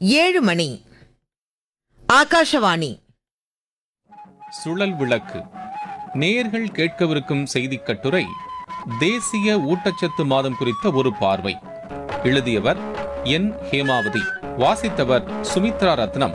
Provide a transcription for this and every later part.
7 மணி. ஆகாஷவாணி. சுழல் விளக்கு. நேயர்கள் கேட்கவிருக்கும் செய்திக் கட்டுரை தேசிய ஊட்டச்சத்து மாதம் குறித்த ஒரு பார்வை. எழுதியவர் என். ஹேமாவதி. வாசித்தவர் சுமித்ரா ரத்னம்.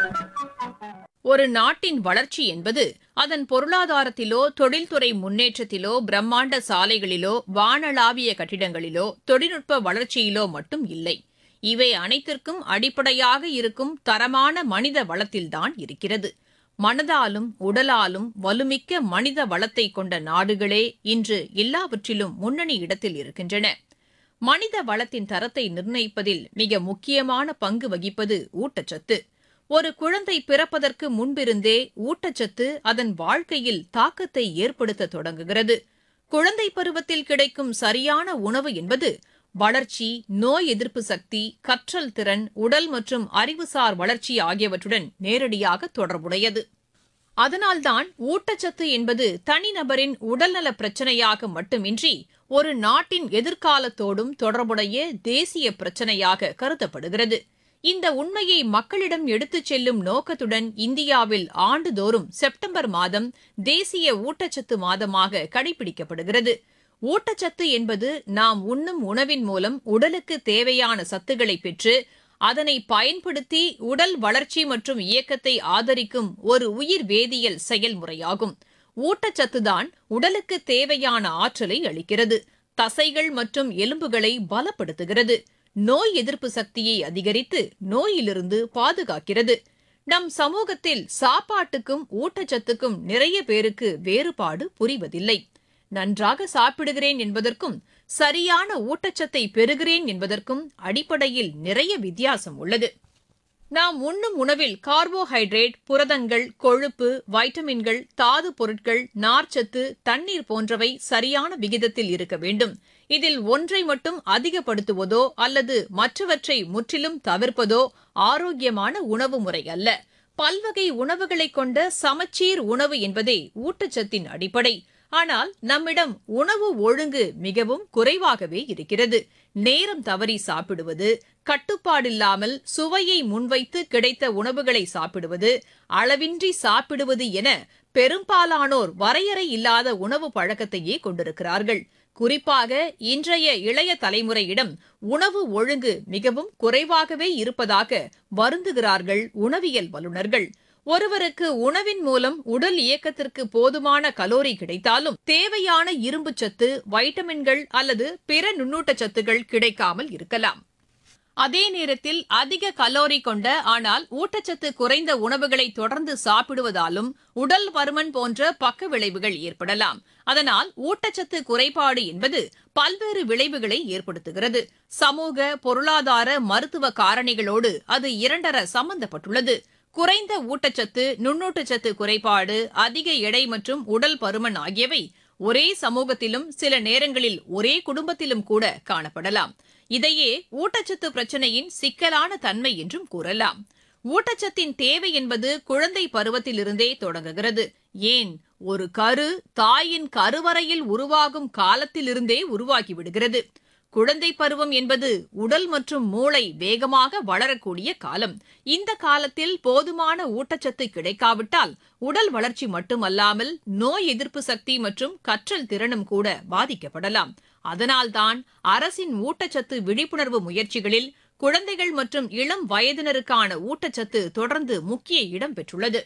ஒரு நாட்டின் வளர்ச்சி என்பது அதன் பொருளாதாரத்திலோ தொழில்துறை முன்னேற்றத்திலோ பிரம்மாண்ட சாலைகளிலோ வானளாவிய கட்டிடங்களிலோ தொழில்நுட்ப வளர்ச்சியிலோ மட்டும் இல்லை. இவை அனைத்திற்கும் அடிப்படையாக இருக்கும் தரமான மனித வளத்தில்தான் இருக்கிறது. மனதாலும் உடலாலும் வலுமிக்க மனித வளத்தை கொண்ட நாடுகளே இன்று எல்லாவற்றிலும் முன்னணி இடத்தில் இருக்கின்றன. மனித வளத்தின் தரத்தை நிர்ணயிப்பதில் மிக முக்கியமான பங்கு வகிப்பது ஊட்டச்சத்து. ஒரு குழந்தை பிறப்பதற்கு முன்பிருந்தே ஊட்டச்சத்து அதன் வாழ்க்கையில் தாக்கத்தை ஏற்படுத்த தொடங்குகிறது. குழந்தை பருவத்தில் கிடைக்கும் சரியான உணவு என்பது வளர்ச்சி, நோய் எதிர்ப்பு சக்தி, கற்றல் திறன், உடல் மற்றும் அறிவுசார் வளர்ச்சி ஆகியவற்றுடன் நேரடியாக தொடர்புடையது. அதனால்தான் ஊட்டச்சத்து என்பது தனிநபரின் உடல்நல பிரச்சினையாக மட்டுமின்றி ஒரு நாட்டின் எதிர்காலத்தோடும் தொடர்புடைய தேசிய பிரச்சினையாக கருதப்படுகிறது. இந்த உண்மையை மக்களிடம் எடுத்துச் செல்லும் நோக்கத்துடன் இந்தியாவில் ஆண்டுதோறும் செப்டம்பர் மாதம் தேசிய ஊட்டச்சத்து மாதமாக கடைபிடிக்கப்படுகிறது. ஊட்டச்சத்து என்பது நாம் உண்ணும் உணவின் மூலம் உடலுக்கு தேவையான சத்துக்களை பெற்று அதனை பயன்படுத்தி உடல் வளர்ச்சி மற்றும் இயக்கத்தை ஆதரிக்கும் ஒரு உயிர் வேதியியல் செயல்முறையாகும். ஊட்டச்சத்துதான் உடலுக்கு தேவையான ஆற்றலை அளிக்கிறது, தசைகள் மற்றும் எலும்புகளை பலப்படுத்துகிறது, நோய் எதிர்ப்பு சக்தியை அதிகரித்து நோயிலிருந்து பாதுகாக்கிறது. நம் சமூகத்தில் சாப்பாட்டுக்கும் ஊட்டச்சத்துக்கும் நிறைய பேருக்கு வேறுபாடு புரிவதில்லை. நன்றாக சாப்பிடுகிறேன் என்பதற்கும் சரியான ஊட்டச்சத்தை பெறுகிறேன் என்பதற்கும் அடிப்படையில் நிறைய வித்தியாசம் உள்ளது. நாம் உண்ணும் உணவில் கார்போஹைட்ரேட், புரதங்கள், கொழுப்பு, வைட்டமின்கள், தாது பொருட்கள், நார்ச்சத்து, தண்ணீர் போன்றவை சரியான விகிதத்தில் இருக்க வேண்டும். இதில் ஒன்றை மட்டும் அதிகப்படுத்துவதோ அல்லது மற்றவற்றை முற்றிலும் தவிர்ப்பதோ ஆரோக்கியமான உணவு முறை அல்ல. பல்வகை உணவுகளை கொண்ட சமச்சீர் உணவு என்பதே ஊட்டச்சத்தின் அடிப்படை. ஆனால் நம்மிடம் உணவு ஒழுங்கு மிகவும் குறைவாகவே இருக்கிறது. நேரம் தவறி சாப்பிடுவது, கட்டுப்பாடில்லாமல் சுவையை முன்வைத்து கிடைத்த உணவுகளை சாப்பிடுவது, அளவின்றி சாப்பிடுவது என பெரும்பாலானோர் வரையறை இல்லாத உணவு பழக்கத்தையே கொண்டிருக்கிறார்கள். குறிப்பாக இன்றைய இளைய தலைமுறையிடம் உணவு ஒழுங்கு மிகவும் குறைவாகவே இருப்பதாக வருந்துகிறார்கள் உணவியல் வல்லுநர்கள். ஒருவருக்கு உணவின் மூலம் உடல் இயக்கத்திற்கு போதுமான கலோரி கிடைத்தாலும் தேவையான இரும்புச்சத்து, வைட்டமின்கள் அல்லது பிற நுண்ணூட்டச்சத்துகள் கிடைக்காமல் இருக்கலாம். அதே நேரத்தில் அதிக கலோரி கொண்ட ஆனால் ஊட்டச்சத்து குறைந்த உணவுகளை தொடர்ந்து சாப்பிடுவதாலும் உடல் பருமன் போன்ற பக்க விளைவுகள் ஏற்படலாம். அதனால் ஊட்டச்சத்து குறைபாடு என்பது பல்வேறு விளைவுகளை ஏற்படுத்துகிறது. சமூக, பொருளாதார, மருத்துவ காரணிகளோடு அது இரண்டர சம்பந்தப்பட்டுள்ளது. குறைந்த ஊட்டச்சத்து, நுண்ணூட்டச்சத்து குறைபாடு, அதிக எடை மற்றும் உடல் பருமன் ஆகியவை ஒரே சமூகத்திலும் சில நேரங்களில் ஒரே குடும்பத்திலும் கூட காணப்படலாம். இதையே ஊட்டச்சத்து பிரச்சினையின் சிக்கலான தன்மை என்றும் கூறலாம். ஊட்டச்சத்தின் தேவை என்பது குழந்தை பருவத்திலிருந்தே தொடங்குகிறது. ஏன், ஒரு கரு தாயின் கருவறையில் உருவாகும் காலத்திலிருந்தே உருவாகிவிடுகிறது. குழந்தை பருவம் என்பது உடல் மற்றும் மூளை வேகமாக வளரக்கூடிய காலம். இந்த காலத்தில் போதுமான ஊட்டச்சத்து கிடைக்காவிட்டால் உடல் வளர்ச்சி மட்டுமல்லாமல் நோய் எதிர்ப்பு சக்தி மற்றும் கற்றல் திறனும் கூட பாதிக்கப்படலாம். அதனால்தான் அரசின் ஊட்டச்சத்து விழிப்புணர்வு முயற்சிகளில் குழந்தைகள் மற்றும் இளம் வயதினருக்கான ஊட்டச்சத்து தொடர்ந்து முக்கிய இடம் பெற்றுள்ளது.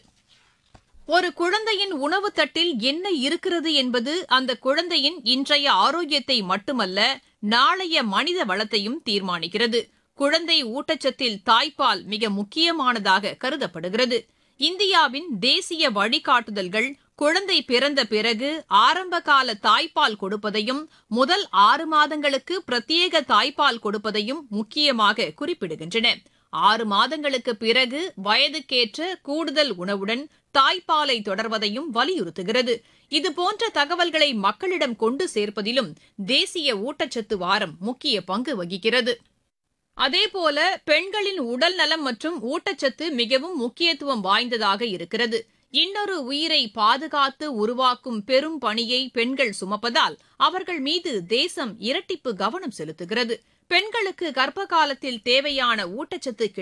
ஒரு குழந்தையின் உணவு தட்டில் என்ன இருக்கிறது என்பது அந்த குழந்தையின் இன்றைய ஆரோக்கியத்தை மட்டுமல்ல, நாளைய மனித வளத்தையும் தீர்மானிக்கிறது. குழந்தை ஊட்டச்சத்தில் தாய்ப்பால் மிக முக்கியமானதாக கருதப்படுகிறது. இந்தியாவின் தேசிய வழிகாட்டுதல்கள் குழந்தை பிறந்த பிறகு ஆரம்பகால தாய்ப்பால் கொடுப்பதையும் முதல் 6 மாதங்களுக்கு பிரத்யேக தாய்ப்பால் கொடுப்பதையும் முக்கியமாக குறிப்பிடுகின்றன. 6 மாதங்களுக்கு பிறகு வயதுக்கேற்ற கூடுதல் உணவுடன் தாய்ப்பாலை தொடர்வதையும் வலியுறுத்துகிறது. இதுபோன்ற தகவல்களை மக்களிடம் கொண்டு சேர்ப்பதிலும் தேசிய ஊட்டச்சத்து வாரம் முக்கிய பங்கு வகிக்கிறது. அதேபோல பெண்களின் உடல் நலம் மற்றும் ஊட்டச்சத்து மிகவும் முக்கியத்துவம் வாய்ந்ததாக இருக்கிறது. இன்னொரு உயிரை பாதுகாத்து உருவாக்கும் பெரும் பணியை பெண்கள் சுமப்பதால் அவர்கள் மீது தேசம் இரட்டிப்பு கவனம் செலுத்துகிறது. பெண்களுக்கு கர்ப்ப காலத்தில் தேவையான ஊட்டச்சத்து